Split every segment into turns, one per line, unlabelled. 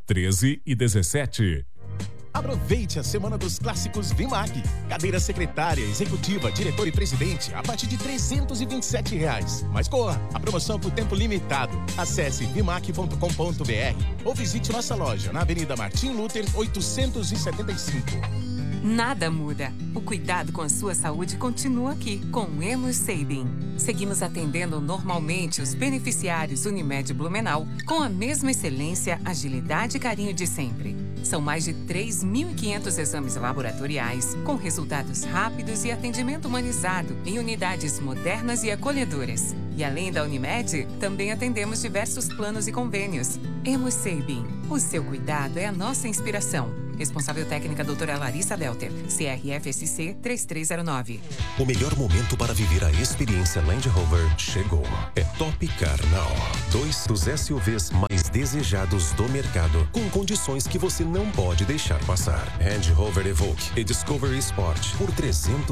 13 e 17.
Aproveite a Semana dos Clássicos Vimac. Cadeira secretária, executiva, diretor e presidente a partir de R$ 327. Mas corra, a promoção por tempo limitado. Acesse vimac.com.br ou visite nossa loja na Avenida Martim Luther 875.
Nada muda. O cuidado com a sua saúde continua aqui, com o Hemus Sabin. Seguimos atendendo normalmente os beneficiários Unimed Blumenau com a mesma excelência, agilidade e carinho de sempre. São mais de 3.500 exames laboratoriais, com resultados rápidos e atendimento humanizado em unidades modernas e acolhedoras. E além da Unimed, também atendemos diversos planos e convênios. Hemus Sabin. O seu cuidado é a nossa inspiração. Responsável técnica doutora Larissa Delter, CRFSC 3309.
O melhor momento para viver a experiência Land Rover chegou. É Top Car Now. 2 dos SUVs mais desejados do mercado, com condições que você não pode deixar passar. Land Rover Evoque e Discovery Sport por R$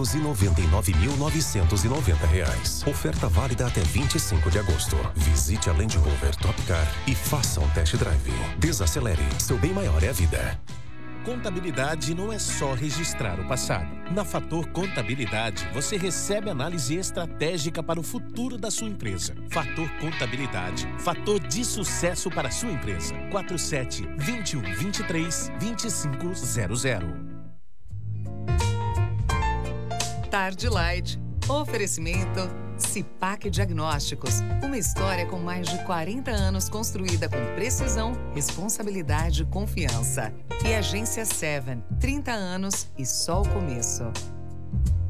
399.990. Oferta válida até 25 de agosto. Visite a Land Rover Top Car e faça um test drive. Desacelere. Seu bem maior é a vida.
Contabilidade não é só registrar o passado. Na Fator Contabilidade, você recebe análise estratégica para o futuro da sua empresa. Fator Contabilidade, fator de sucesso para a sua empresa. 47-21-23-2500.
Tarde Light. Oferecimento Cipac Diagnósticos. Uma história com mais de 40 anos construída com precisão, responsabilidade e confiança. E Agência 7. 30 anos e só o começo.